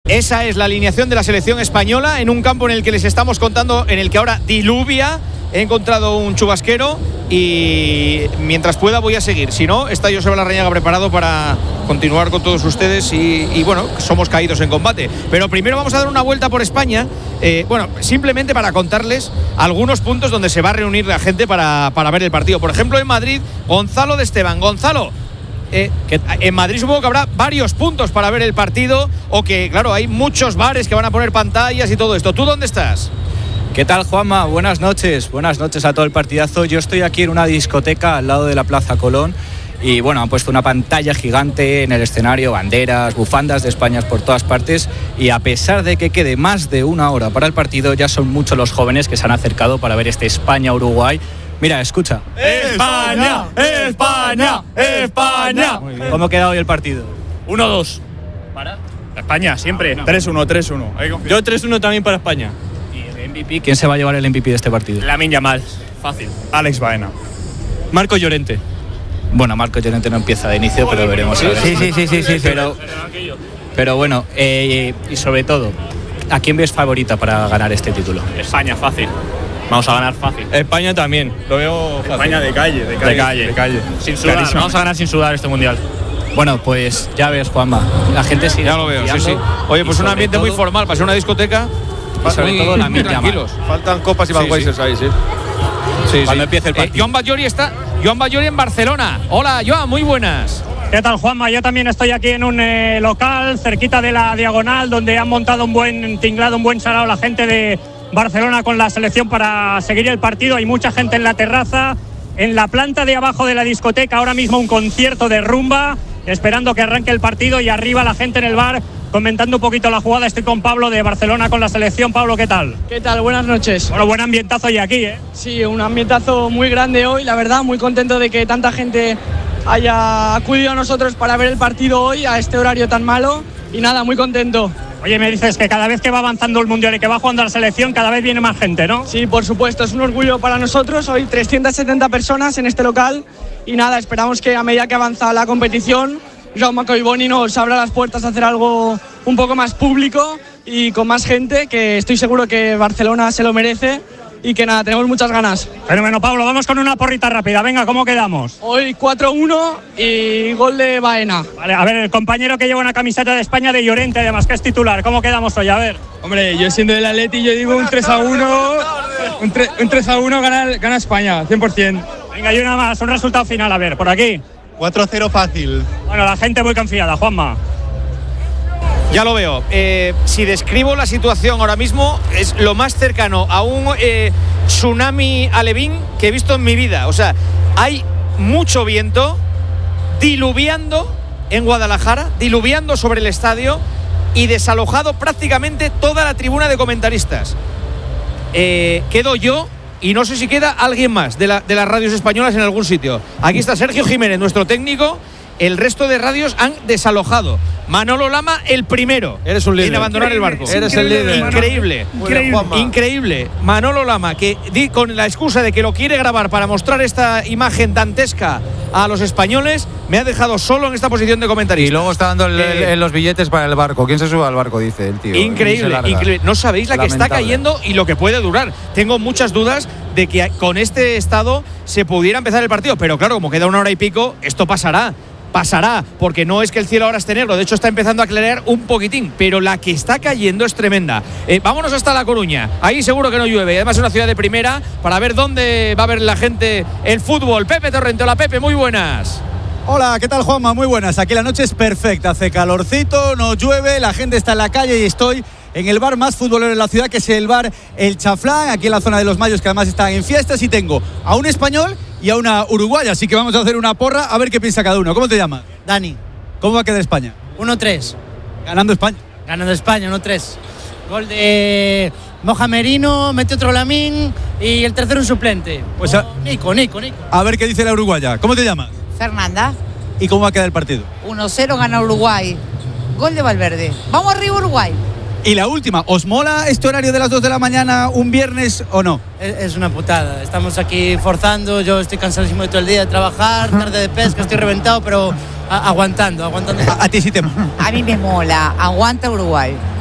Esa es la alineación de la selección española en un campo en el que les estamos contando, en el que ahora diluvia. He encontrado un chubasquero y mientras pueda voy a seguir. Si no, está Joseba Larrañaga preparado para continuar con todos ustedes y bueno, somos caídos en combate. Pero primero vamos a dar una vuelta por España, simplemente para contarles algunos puntos donde se va a reunir la gente para ver el partido. Por ejemplo, en Madrid, Gonzalo de Esteban. Gonzalo, en Madrid supongo que habrá varios puntos para ver el partido, o que, claro, hay muchos bares que van a poner pantallas y todo esto. ¿Tú dónde estás? ¿Qué tal, Juanma? Buenas noches a todo el partidazo. Yo estoy aquí en una discoteca al lado de la Plaza Colón y bueno, han puesto una pantalla gigante en el escenario, banderas, bufandas de España por todas partes, y a pesar de que quede más de una hora para el partido, ya son muchos los jóvenes que se han acercado para ver este España-Uruguay. Mira, escucha. ¡España! ¡España! ¡España! ¿Cómo ha quedado hoy el partido? 1-2. ¿Para? España, siempre. 3-1, 3-1. Yo 3-1 también para España. ¿Y el MVP? ¿Quién se va a llevar el MVP de este partido? Lamine Yamal. Fácil. Alex Baena. Marco Llorente. Bueno, Marco Llorente no empieza de inicio, pero veremos. Sí. Pero bueno, y sobre todo, ¿a quién ves favorita para ganar este título? España, fácil. Vamos a ganar fácil. España también. Lo veo fácil. España de calle. Sin sudar. Clarísimo. Vamos a ganar sin sudar este mundial. Bueno, pues ya ves, Juanma, la gente sigue. Ya lo veo, sí. Oye, pues un ambiente muy formal para ser una discoteca. Y sobre todo la muy tranquilos. Faltan copas y Budweiser ahí, sí. Cuando empiece el partido. Joan Ballori en Barcelona. Hola, Joan, muy buenas. ¿Qué tal, Juanma? Yo también estoy aquí en un local cerquita de la Diagonal, donde han montado un buen tinglado, un buen sarao la gente de Barcelona con la selección para seguir el partido. Hay mucha gente en la terraza, en la planta de abajo de la discoteca, ahora mismo un concierto de rumba, esperando que arranque el partido, y arriba la gente en el bar comentando un poquito la jugada. Estoy con Pablo de Barcelona con la selección. Pablo, ¿qué tal? ¿Qué tal? Buenas noches. Bueno, buen ambientazo hoy aquí, ¿eh? Sí, un ambientazo muy grande hoy, la verdad, muy contento de que tanta gente haya acudido a nosotros para ver el partido hoy a este horario tan malo, y nada, muy contento. Oye, me dices que cada vez que va avanzando el Mundial y que va jugando la selección, cada vez viene más gente, ¿no? Sí, por supuesto, es un orgullo para nosotros. Hoy 370 personas en este local, y nada, esperamos que a medida que avanza la competición, Jaume Collboni nos abra las puertas a hacer algo un poco más público y con más gente, que estoy seguro que Barcelona se lo merece, y que nada, tenemos muchas ganas. Fenómeno, Pablo, vamos con una porrita rápida. Venga, ¿cómo quedamos? Hoy 4-1 y gol de Baena. Vale, a ver, el compañero que lleva una camiseta de España, de Llorente, además, que es titular, ¿cómo quedamos hoy? A ver. Hombre, yo siendo del Atleti, yo digo un 3-1. Un 3-1 gana España, 100%. Venga, y una más, un resultado final, a ver, por aquí. 4-0 fácil. Bueno, la gente muy confiada, Juanma. Ya lo veo. Si describo la situación ahora mismo, es lo más cercano a un tsunami alevín que he visto en mi vida. O sea, hay mucho viento, diluviando en Guadalajara, diluviando sobre el estadio, y desalojado prácticamente toda la tribuna de comentaristas. Quedo yo, y no sé si queda alguien más de las radios españolas en algún sitio. Aquí está Sergio Jiménez, nuestro técnico. El resto de radios han desalojado. Manolo Lama, el primero. Eres un líder. En abandonar el barco. Eres el líder. Increíble. Manolo Lama, que con la excusa de que lo quiere grabar para mostrar esta imagen dantesca a los españoles, me ha dejado solo en esta posición de comentarista. Y luego está dando los billetes para el barco. ¿Quién se sube al barco? Dice el tío. Increíble. No sabéis la que está cayendo y lo que puede durar. Tengo muchas dudas de que con este estado se pudiera empezar el partido. Pero claro, como queda una hora y pico, esto pasará, porque no es que el cielo ahora esté negro, de hecho está empezando a clarear un poquitín, pero la que está cayendo es tremenda. Vámonos hasta La Coruña, ahí seguro que no llueve, además es una ciudad de primera, para ver dónde va a ver la gente el fútbol. Pepe Torrente, hola Pepe, muy buenas. Hola, ¿qué tal, Juanma? Muy buenas. Aquí la noche es perfecta, hace calorcito, no llueve, la gente está en la calle y estoy en el bar más futbolero de la ciudad, que es el bar El Chaflán, aquí en la zona de Los Mayos, que además están en fiestas, y tengo a un español y a una uruguaya, así que vamos a hacer una porra a ver qué piensa cada uno. ¿Cómo te llamas? Dani. ¿Cómo va a quedar España? 1-3. Ganando España. Ganando España, 1-3. Gol de Moja Merino, mete otro Lamín y el tercero un suplente. Pues Nico. A ver qué dice la uruguaya. ¿Cómo te llamas? Fernanda. ¿Y cómo va a quedar el partido? 1-0 gana Uruguay. Gol de Valverde. Vamos arriba, Uruguay. Y la última, ¿os mola este horario de las 2 de la mañana un viernes o no? Es una putada, estamos aquí forzando, yo estoy cansadísimo de todo el día de trabajar, tarde de pesca, estoy reventado, pero aguantando. A ti sí te mola. A mí me mola, aguanta Uruguay.